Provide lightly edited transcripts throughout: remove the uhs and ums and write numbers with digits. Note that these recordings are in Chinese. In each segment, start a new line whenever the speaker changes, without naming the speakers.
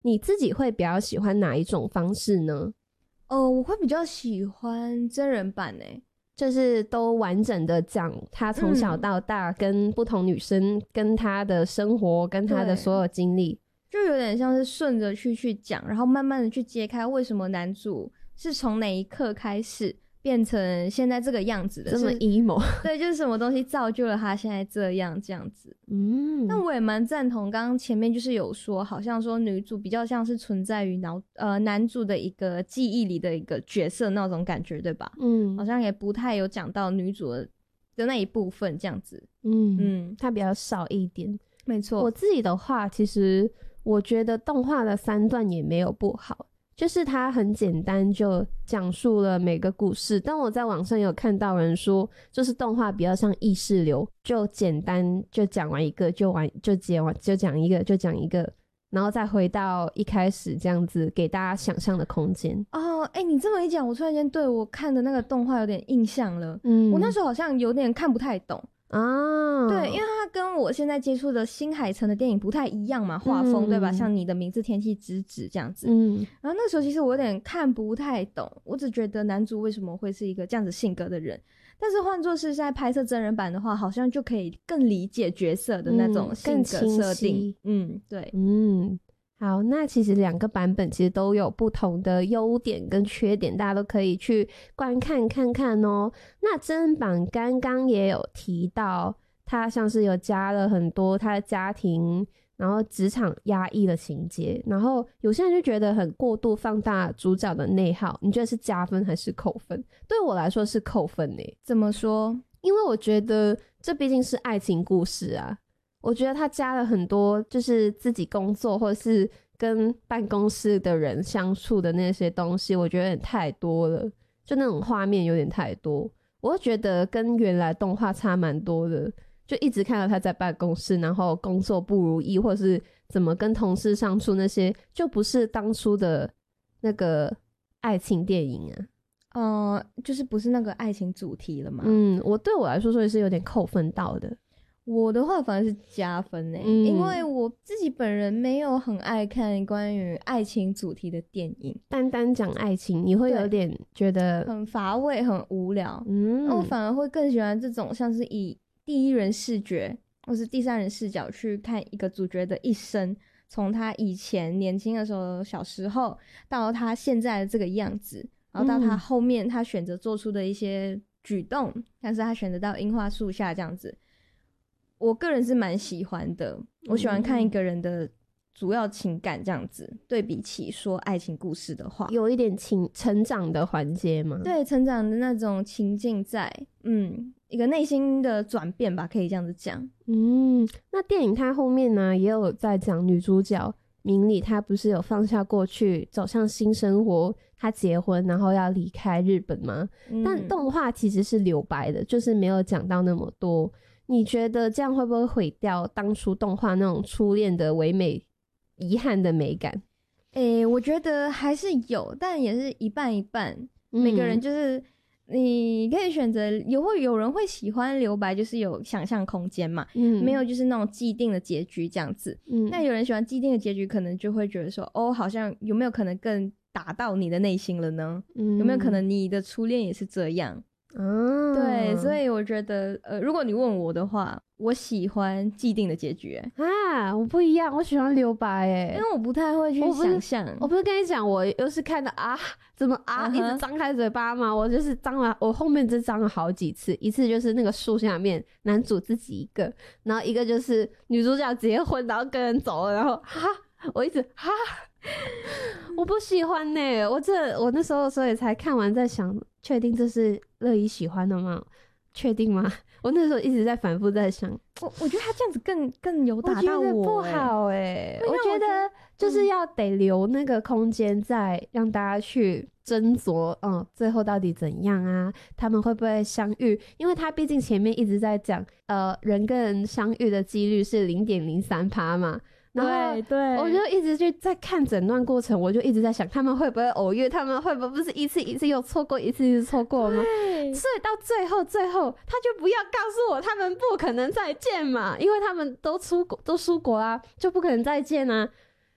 你自己会比较喜欢哪一种方式呢？
我会比较喜欢真人版
就是都完整的讲他从小到大跟不同女生跟他的生活跟他的所有经历，
就有点像是顺着去讲，然后慢慢的去揭开为什么男主是从哪一刻开始变成现在这个样子的，
这么 emo
对，就是什么东西造就了他现在这样子。但我也蛮赞同刚刚前面就是有说，好像说女主比较像是存在于男主的一个记忆里的一个角色那种感觉，对吧？好像也不太有讲到女主的那一部分这样子。
它比较少一点。
没错。
我自己的话，其实我觉得动画的3段也没有不好，就是它很简单就讲述了每个故事。但我在网上有看到人说，就是动画比较像意识流，就简单就讲完一个就讲一个就讲一个，然后再回到一开始这样子，给大家想象的空间。
你这么一讲，我突然间对我看的那个动画有点印象了。我那时候好像有点看不太懂对，因为它跟我现在接触的新海诚的电影不太一样嘛，画风对吧？像你的名字天气之子这样子。然后那时候其实我有点看不太懂，我只觉得男主为什么会是一个这样子性格的人，但是换作是在拍摄真人版的话，好像就可以更理解角色的那种性格设定。对。
好，那其实2个版本其实都有不同的优点跟缺点，大家都可以去观看看看哦。那真人版刚刚也有提到，他像是有加了很多他的家庭然后职场压抑的情节，然后有些人就觉得很过度放大主角的内耗，你觉得是加分还是扣分？对我来说是扣分耶。
怎么说？
因为我觉得这毕竟是爱情故事啊，我觉得他加了很多就是自己工作或者是跟办公室的人相处的那些东西，我觉得有点太多了，就那种画面有点太多，我觉得跟原来动画差蛮多的，就一直看到他在办公室然后工作不如意，或是怎么跟同事相处，那些就不是当初的那个爱情电影啊。
就是不是那个爱情主题了嘛。
对我来说所以是有点扣分到的。
我的话反而是加分因为我自己本人没有很爱看关于爱情主题的电影，
单讲爱情你会有点觉得
很乏味很无聊。那我反而会更喜欢这种像是以第一人视觉或是第三人视角去看一个主角的一生，从他以前年轻的时候小时候到他现在的这个样子，然后到他后面他选择做出的一些举动，像是他选择到樱花树下这样子，我个人是蛮喜欢的。我喜欢看一个人的主要情感这样子，对比起说爱情故事的话，
有一点成长的环节嘛。
对，成长的那种情境在一个内心的转变吧，可以这样子讲。
那电影它后面呢也有在讲女主角明里，她不是有放下过去走向新生活，她结婚然后要离开日本吗？但动画其实是留白的，就是没有讲到那么多。你觉得这样会不会毁掉当初动画那种初恋的唯美遗憾的美感？
我觉得还是有，但也是一半一半。每个人就是你可以选择，有人会喜欢留白，就是有想象空间嘛。没有就是那种既定的结局这样子。那有人喜欢既定的结局，可能就会觉得说，好像有没有可能更打到你的内心了呢？有没有可能你的初恋也是这样？对，所以我觉得如果你问我的话，我喜欢既定的结局
我不一样，我喜欢留白
因为我不太会去想象。
我不是跟你讲我又是看到怎么一直张开嘴巴吗？我就是我后面就张了好几次，一次就是那个树下面男主自己一个，然后一个就是女主角结婚然后跟人走了，然后我一直我不喜欢我那时候所以才看完在想，确定这是乐怡喜欢的吗？确定吗？我那时候一直在反复在想，
我觉得他这样子更有打到我，
我觉得不好我觉得就是要得留那个空间再让大家去斟酌最后到底怎样啊，他们会不会相遇，因为他毕竟前面一直在讲人跟人相遇的几率是 0.03% 嘛，然后
对，
我就一直在看整段过程，我就一直在想他们会不会偶遇，他们会不会不是一次又错过，一次错过吗？所以到最后他就不要告诉我他们不可能再见嘛，因为他们都出国啊，就不可能再见啊。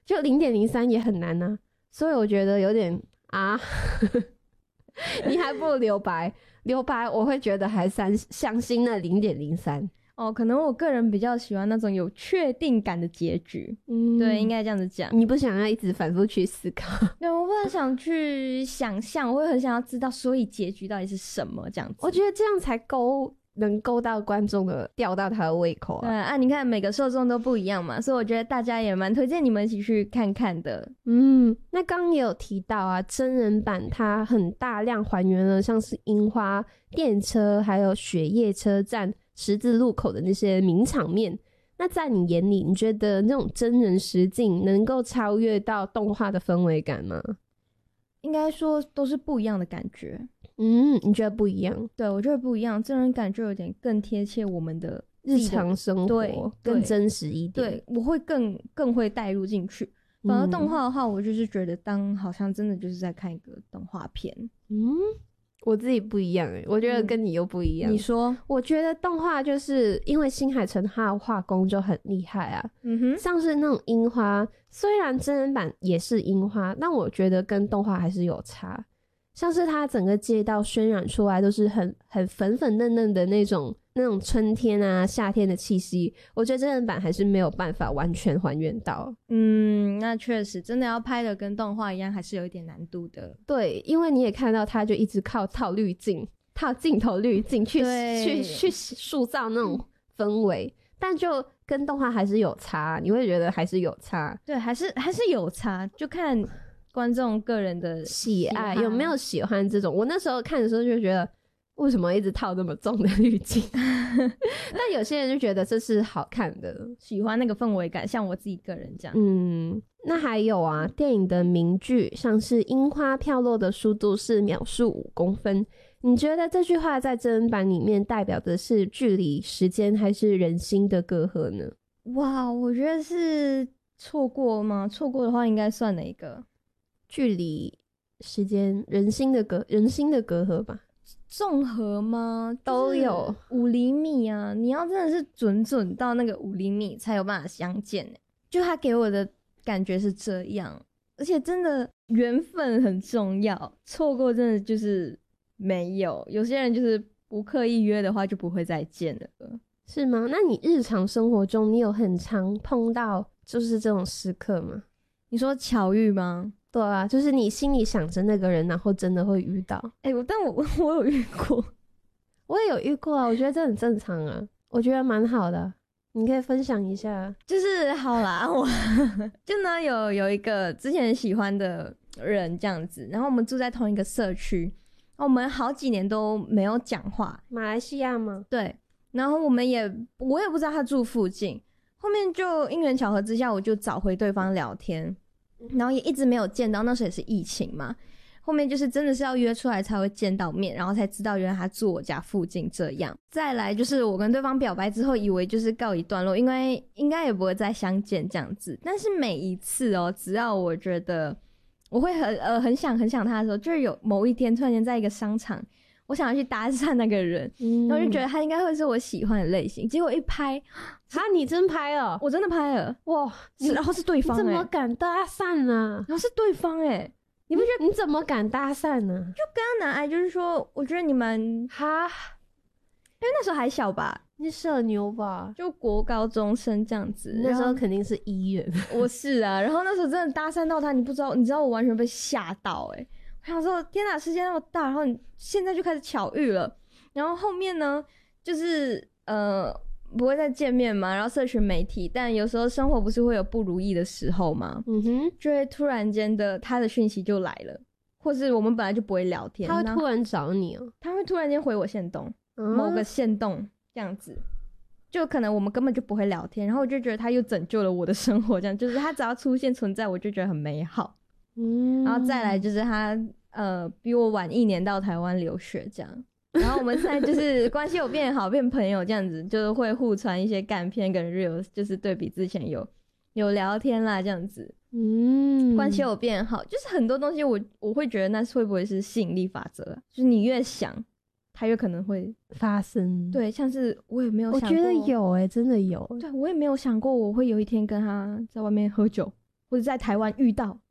就0.03也很难啊，所以我觉得有点啊，你还不如留白，留白我会觉得还相信那0.03。
哦，可能我个人比较喜欢那种有确定感的结局，对，应该这样子讲。
你不想要一直反复去思考？
对，我不太想去想象，我会很想要知道，所以结局到底是什么这样子。
我觉得这样才能勾到观众的，吊到他的胃口啊。
对啊，你看每个受众都不一样嘛，所以我觉得大家也蛮推荐你们一起去看看的。
那刚刚也有提到啊，真人版它很大量还原了像是樱花电车还有雪夜车站十字路口的那些名场面。那在你眼里，你觉得那种真人实境能够超越到动画的氛围感吗？
应该说都是不一样的感觉。
你觉得不一样？
对，我觉得不一样，真人感就有点更贴切我们的
日常生活，更真实一点。
对，我会更会带入进去。反而动画的话，我就是觉得好像真的就是在看一个动画片。
我自己不一样我觉得跟你又不一样。
你说？
我觉得动画就是因为新海诚他的画工就很厉害啊，像是那种樱花，虽然真人版也是樱花，但我觉得跟动画还是有差。像是它整个街道渲染出来都是很粉粉嫩嫩的那种春天啊夏天的气息，我觉得真人版还是没有办法完全还原到。
那确实真的要拍的跟动画一样还是有一点难度的。
对，因为你也看到他就一直靠套滤镜套镜头滤镜去塑造那种氛围，但就跟动画还是有差，你会觉得还是有差。
对，还是有差，就看观众个人的
喜爱有没有喜欢这种。我那时候看的时候就觉得为什么一直套这么重的滤镜但有些人就觉得这是好看的，
喜欢那个氛围感，像我自己个人这样。
那还有啊，电影的名句像是樱花飘落的速度是秒速5公分，你觉得这句话在真人版里面代表的是距离、时间还是人心的隔阂呢？
哇，我觉得是错过吗？错过的话应该算哪一个？
距离、时间、人心的隔阂吧。
综合吗？
都有。
5厘米啊，你要真的是准到那个5厘米才有办法相见就他给我的感觉是这样，而且真的缘分很重要，错过真的就是没有。有些人就是不刻意约的话就不会再见了。
是吗？那你日常生活中你有很常碰到就是这种时刻吗？
你说巧遇吗？
对啊，就是你心里想着那个人，然后真的会遇到。
但我有遇过，
我也有遇过啊，我觉得这很正常啊，我觉得蛮好的，你可以分享一下。
就是好啦，我就呢有一个之前喜欢的人这样子，然后我们住在同一个社区，我们好几年都没有讲话。
马来西亚吗？
对，然后我也不知道他住附近，后面就因缘巧合之下，我就找回对方聊天。然后也一直没有见到，那时候也是疫情嘛，后面就是真的是要约出来才会见到面，然后才知道原来他住我家附近这样。再来就是我跟对方表白之后以为就是告一段落，因为应该也不会再相见这样子，但是每一次只要我觉得我会很想他的时候，就是有某一天突然间在一个商场，我想要去搭讪那个人，然后就觉得他应该会是我喜欢的类型，结果一拍
你真拍了？
我真的拍了，
哇！
然后是对方
你怎么敢搭讪呢？
然后是对方
你不觉得你怎么敢搭讪呢？
就跟他拿就是说，我觉得你们因为那时候还小吧，
你社牛吧，
就国高中生这样子，
那时候肯定是医院。
我是啊，然后那时候真的搭讪到他，你知道我完全被吓到我想说天哪，世界那么大，然后你现在就开始巧遇了，然后后面呢就是不会再见面嘛，然后社群媒体，但有时候生活不是会有不如意的时候嘛，就会突然间的他的讯息就来了，或是我们本来就不会聊天，
他会突然找你
他会突然间回我限动，某个限动这样子，就可能我们根本就不会聊天，然后我就觉得他又拯救了我的生活，这样就是他只要出现存在我就觉得很美好。然后再来就是他比我晚1年到台湾留学这样，然后我们现在就是关系有变好，变朋友这样子，就是会互传一些干片跟 reels， 就是对比之前有聊天啦这样子，关系有变好，就是很多东西我会觉得那会不会是吸引力法则就是你越想它越可能会
发生。
对，像是我也没有想过，
我觉得有真的有。
对，我也没有想过我会有一天跟他在外面喝酒，或或者在台湾遇到